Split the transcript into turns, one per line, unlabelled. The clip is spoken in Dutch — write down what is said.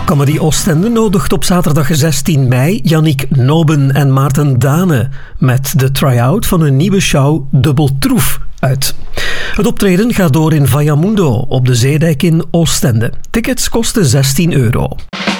Comedy Oostende nodigt op zaterdag 16 mei Yannick Noben en Maarten Dane met de try-out van een nieuwe show Dubbel Troef uit. Het optreden gaat door in Vallamundo op de Zeedijk in Oostende. Tickets kosten €16.